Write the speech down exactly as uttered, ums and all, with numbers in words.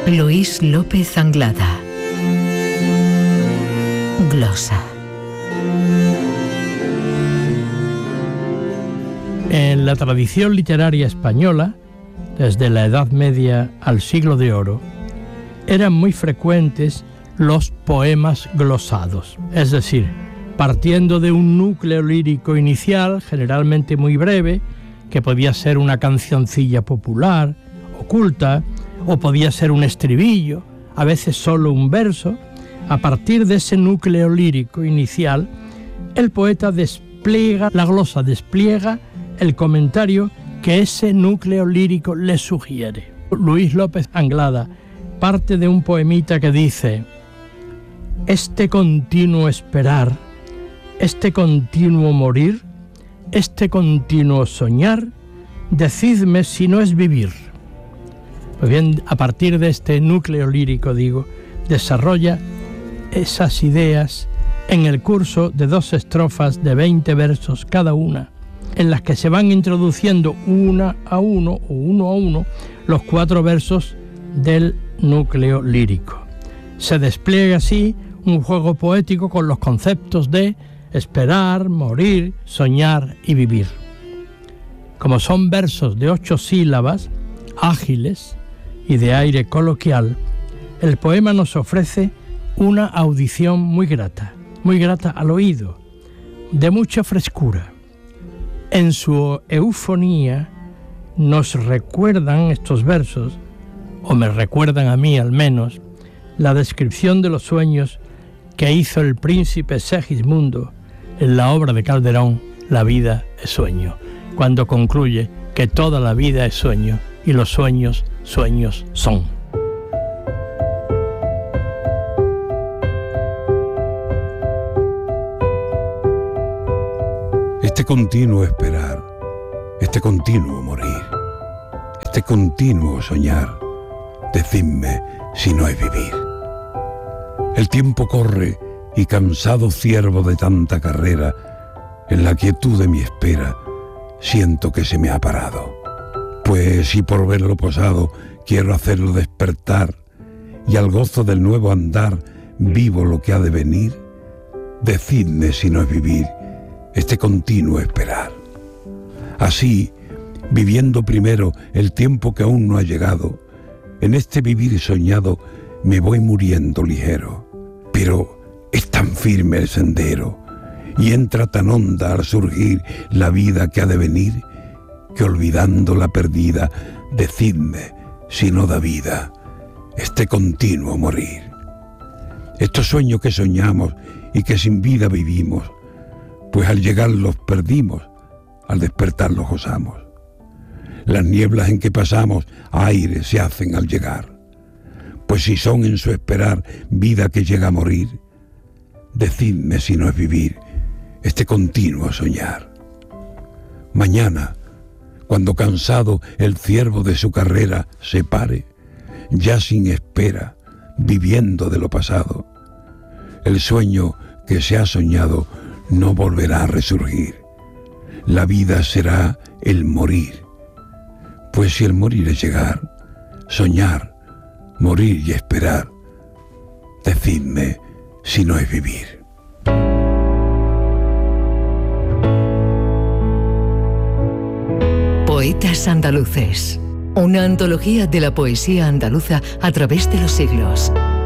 Luis López Anglada. Glosa. En la tradición literaria española, desde la Edad Media al Siglo de Oro, eran muy frecuentes los poemas glosados, es decir, partiendo de un núcleo lírico inicial, generalmente muy breve, que podía ser una cancioncilla popular, oculta, o podía ser un estribillo, a veces solo un verso. A partir de ese núcleo lírico inicial, el poeta despliega, la glosa despliega el comentario que ese núcleo lírico le sugiere. Luis López Anglada parte de un poemita que dice: este continuo esperar, este continuo morir, este continuo soñar, decidme si no es vivir. Pues bien, a partir de este núcleo lírico, digo, desarrolla esas ideas en el curso de dos estrofas de veinte versos cada una, en las que se van introduciendo una a uno o uno a uno los cuatro versos del núcleo lírico. Se despliega así un juego poético con los conceptos de esperar, morir, soñar y vivir. Como son versos de ocho sílabas, ágiles y de aire coloquial, el poema nos ofrece una audición muy grata, muy grata al oído, de mucha frescura. En su eufonía nos recuerdan estos versos, o me recuerdan a mí al menos, la descripción de los sueños que hizo el príncipe Segismundo en la obra de Calderón, La vida es sueño, cuando concluye que toda la vida es sueño y los sueños, sueños son. Este continuo esperar, este continuo morir, este continuo soñar, decidme si no es vivir. El tiempo corre y cansado ciervo de tanta carrera, en la quietud de mi espera, siento que se me ha parado. Pues si por verlo posado quiero hacerlo despertar, y al gozo del nuevo andar vivo lo que ha de venir, decidme si no es vivir este continuo esperar. Así, viviendo primero el tiempo que aún no ha llegado, en este vivir soñado me voy muriendo ligero, pero es tan firme el sendero y entra tan honda al surgir la vida que ha de venir, que olvidando la perdida, decidme si no da vida este continuo morir. Estos sueños que soñamos y que sin vida vivimos, pues al llegar los perdimos, al despertar los gozamos. Las nieblas en que pasamos aire se hacen al llegar, pues si son en su esperar vida que llega a morir, decidme si no es vivir este continuo soñar. Mañana, cuando cansado el ciervo de su carrera se pare, ya sin espera, viviendo de lo pasado, el sueño que se ha soñado no volverá a resurgir. La vida será el morir, pues si el morir es llegar, soñar, morir y esperar, decidme si no es vivir. Poetas andaluces, una antología de la poesía andaluza a través de los siglos.